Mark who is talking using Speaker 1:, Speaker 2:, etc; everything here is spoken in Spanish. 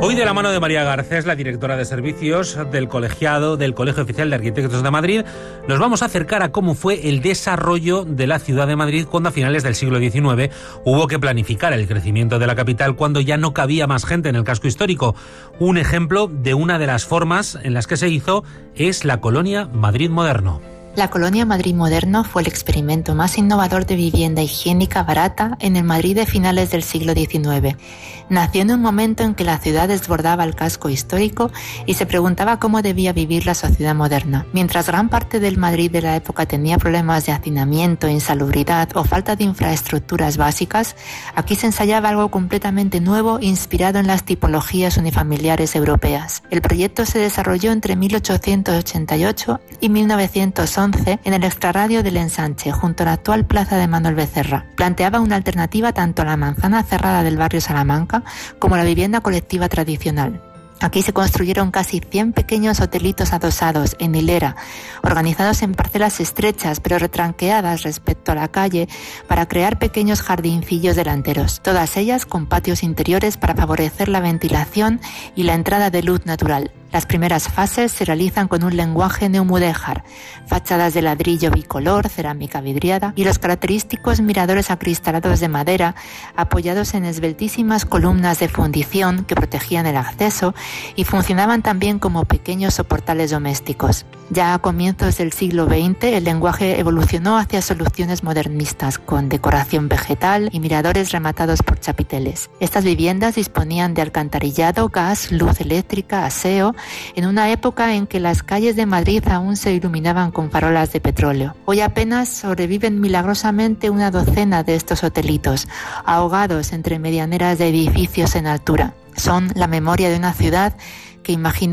Speaker 1: Hoy, de la mano de María Garcés, la directora de servicios del colegiado del Colegio Oficial de Arquitectos de Madrid, nos vamos a acercar a cómo fue el desarrollo de la ciudad de Madrid cuando a finales del siglo XIX hubo que planificar el crecimiento de la capital cuando ya no cabía más gente en el casco histórico. Un ejemplo de una de las formas en las que se hizo es la colonia Madrid Moderno.
Speaker 2: La colonia Madrid Moderno fue el experimento más innovador de vivienda higiénica barata en el Madrid de finales del siglo XIX. Nació en un momento en que la ciudad desbordaba el casco histórico y se preguntaba cómo debía vivir la sociedad moderna. Mientras gran parte del Madrid de la época tenía problemas de hacinamiento, insalubridad o falta de infraestructuras básicas, aquí se ensayaba algo completamente nuevo inspirado en las tipologías unifamiliares europeas. El proyecto se desarrolló entre 1888 y 1911 en el extrarradio del Ensanche, junto a la actual plaza de Manuel Becerra. Planteaba una alternativa tanto a la manzana cerrada del barrio Salamanca como a la vivienda colectiva tradicional. Aquí se construyeron casi 100 pequeños hotelitos adosados en hilera, organizados en parcelas estrechas pero retranqueadas respecto a la calle para crear pequeños jardincillos delanteros, todas ellas con patios interiores para favorecer la ventilación y la entrada de luz natural. Las primeras fases se realizan con un lenguaje neomudéjar, fachadas de ladrillo bicolor, cerámica vidriada y los característicos miradores acristalados de madera apoyados en esbeltísimas columnas de fundición que protegían el acceso y funcionaban también como pequeños soportales domésticos. Ya a comienzos del siglo XX el lenguaje evolucionó hacia soluciones modernistas con decoración vegetal y miradores rematados por chapiteles. Estas viviendas disponían de alcantarillado, gas, luz eléctrica, aseo, en una época en que las calles de Madrid aún se iluminaban con farolas de petróleo. Hoy apenas sobreviven milagrosamente una docena de estos hotelitos, ahogados entre medianeras de edificios en altura. Son la memoria de una ciudad que imaginó